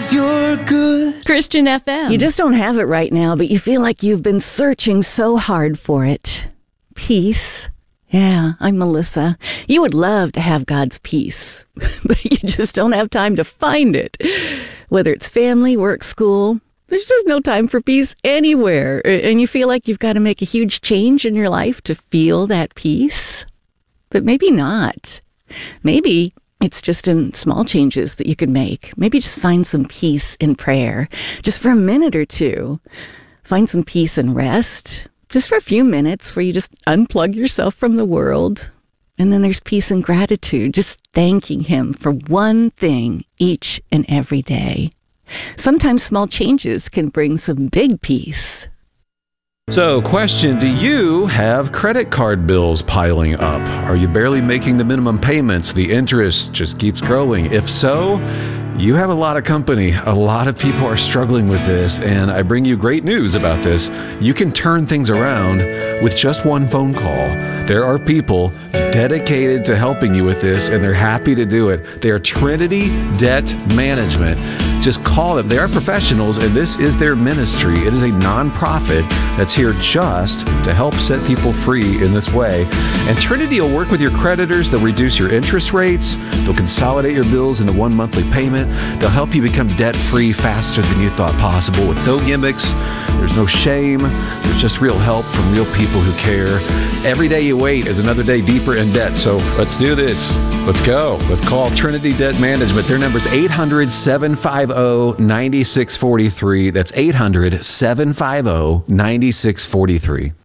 'cause you're good. Christian FM. You just don't have it right now, but you feel like you've been searching so hard for it. Peace. Yeah, I'm Melissa. You would love to have God's peace, but you just don't have time to find it. Whether it's family, work, school, there's just no time for peace anywhere. And you feel like you've got to make a huge change in your life to feel that peace. But maybe not. Maybe it's just in small changes that you can make. Maybe just find some peace in prayer, just for a minute or two. Find some peace and rest, just for a few minutes where you just unplug yourself from the world. And then there's peace and gratitude, just thanking Him for one thing each and every day. Sometimes small changes can bring some big peace. So, question, do you have credit card bills piling up? Are you barely making the minimum payments? The interest just keeps growing. If so, you have a lot of company. A lot of people are struggling with this, and I bring you great news about this. You can turn things around with just one phone call. There are people dedicated to helping you with this, and they're happy to do it. They are Trinity Debt Management. Just call them. They are professionals, and this is their ministry. It is a nonprofit that's here just to help set people free in this way. And Trinity will work with your creditors. They'll reduce your interest rates. They'll consolidate your bills into one monthly payment. They'll help you become debt-free faster than you thought possible with no gimmicks. There's no shame. There's just real help from real people who care. Every day you wait is another day deeper in debt. So let's do this. Let's go. Let's call Trinity Debt Management. Their number is 800-750-9643. That's 800-750-9643.